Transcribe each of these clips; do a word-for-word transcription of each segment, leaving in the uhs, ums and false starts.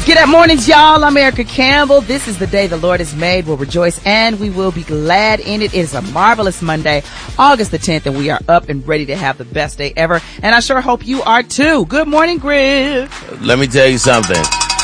Get up mornings, y'all. I'm Erica Campbell. This is the day the Lord has made. We'll rejoice and we will be glad in it. It is a marvelous Monday, August the tenth, and we are up and ready to have the best day ever. And I sure hope you are too. Good morning, Griff. Let me tell you something.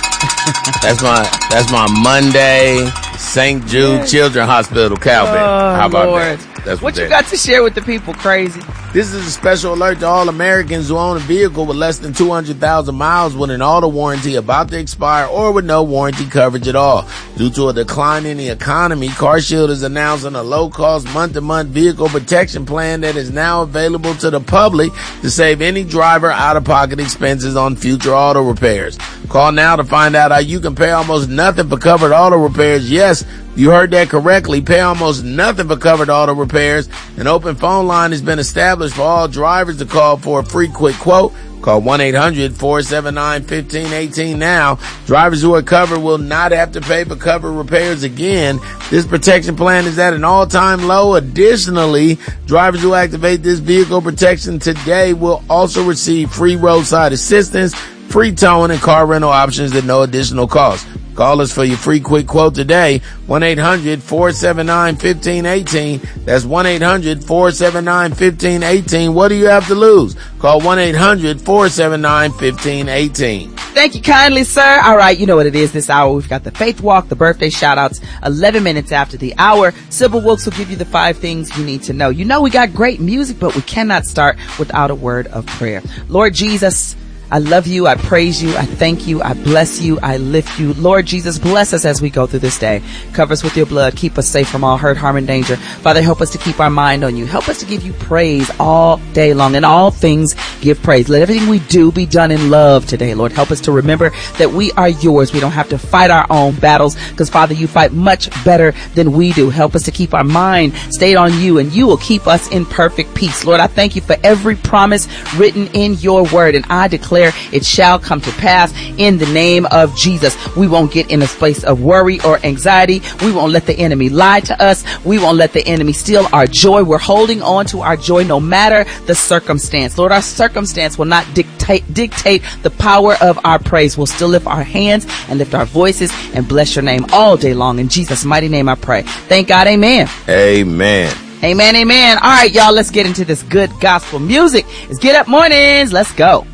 That's my that's my Monday Saint Jude yeah. Children's Hospital cowbell. Oh, How about Lord. that? That's what, what you that. got to share with the people, crazy? This is a special alert to all Americans who own a vehicle with less than two hundred thousand miles with an auto warranty about to expire or with no warranty coverage at all. Due to a decline in the economy, CarShield is announcing a low-cost month-to-month vehicle protection plan that is now available to the public to save any driver out-of-pocket expenses on future auto repairs. Call now to find out how you can pay almost nothing for covered auto repairs. Yes, you heard that correctly. Pay almost nothing for covered auto repairs. An open phone line has been established for all drivers to call for a free quick quote. Call one eight hundred four seven nine one five one eight now. Drivers who are covered will not have to pay for covered repairs again. This protection plan is at an all-time low. Additionally, drivers who activate this vehicle protection today will also receive free roadside assistance, free towing, and car rental options at no additional cost. Call us for your free quick quote today, one eight hundred four seven nine one five one eight. That's one eight hundred four seven nine one five one eight. What do you have to lose? Call one eight hundred four seven nine one five one eight. Thank you kindly, sir. All right, you know what it is this hour. We've got the Faith Walk, the birthday shout-outs, eleven minutes after the hour. Sybil Wilkes will give you the five things you need to know. You know we got great music, but we cannot start without a word of prayer. Lord Jesus, I love you. I praise you. I thank you. I bless you. I lift you. Lord Jesus, bless us as we go through this day. Cover us with your blood. Keep us safe from all hurt, harm, and danger. Father, help us to keep our mind on you. Help us to give you praise all day long. In all things, give praise. Let everything we do be done in love today, Lord. Help us to remember that we are yours. We don't have to fight our own battles because, Father, you fight much better than we do. Help us to keep our mind stayed on you, and you will keep us in perfect peace. Lord, I thank you for every promise written in your word, and I declare it shall come to pass in the name of Jesus. We won't get in a place of worry or anxiety. We won't let the enemy lie to us. We won't let the enemy steal our joy. We're holding on to our joy no matter the circumstance. Lord, our circumstance will not dictate dictate the power of our praise. We'll still lift our hands and lift our voices and bless your name all day long. In Jesus' mighty name I pray. Thank God. Amen. Amen. Amen. Amen. All right, y'all, let's get into this good gospel music. It's Get Up Mornings. Let's go.